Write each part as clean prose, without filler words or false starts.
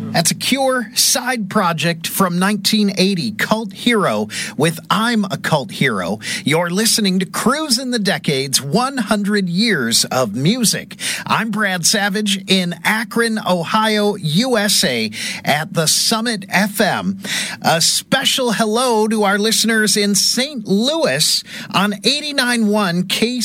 That's a Cure side project from 1980, Cult Hero with I'm a Cult Hero. You're listening to Cruisin' the Decades, 100 Years of Music. I'm Brad Savage in Akron, Ohio, USA at the Summit FM. A special hello to our listeners in St. Louis on 89.1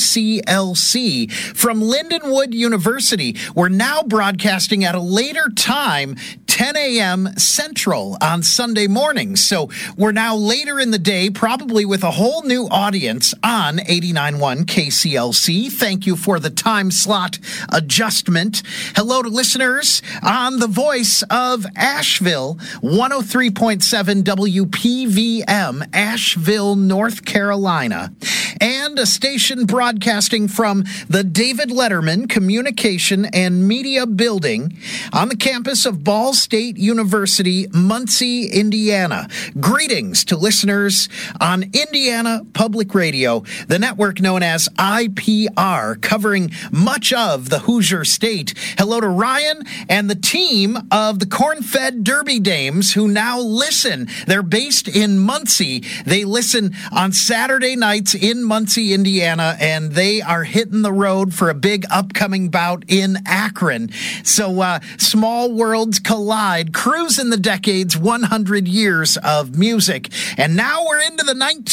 KCLC from Lindenwood University. We're now broadcasting at a later time, 10 a.m. Central on Sunday mornings. So we're now later in the day, probably with a whole new audience on 89.1 KCLC. Thank you for the time slot adjustment. Hello to listeners on the voice of Asheville, 103.7 WPVM, Asheville, North Carolina. And a station broadcasting from the David Letterman Communication and Media Building on the campus of Ball State University, Muncie, Indiana. Greetings to listeners on Indiana Public Radio, the network known as IPR, covering much of the Hoosier State. Hello to Ryan and the team of the Corn-Fed Derby Dames who now listen. They're based in Muncie. They listen on Saturday nights in Muncie, Indiana, and they are hitting the road for a big upcoming bout in Akron. So small worlds collide, Cruisin' the Decades, 100 Years of Music. And now we're into the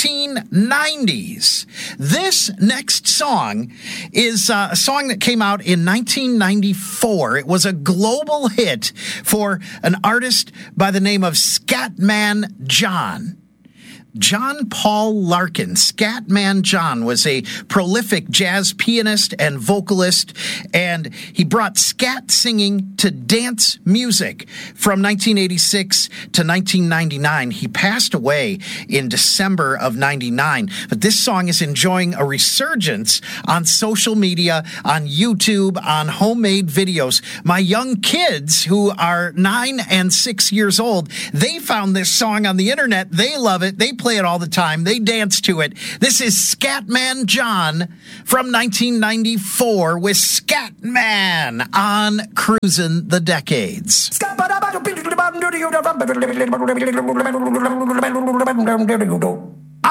1990s. This next song is a song that came out in 1994. It was a global hit for an artist by the name of Scatman John. John Paul Larkin. Scatman John was a prolific jazz pianist and vocalist, and he brought scat singing to dance music from 1986 to 1999. He passed away in December of 99, but this song is enjoying a resurgence on social media, on YouTube, on homemade videos. My young kids who are 9 and 6 years old, they found this song on the internet. They love it. They play it all the time. They dance to it. This is Scatman John from 1994 with Scatman on Cruisin' the Decades.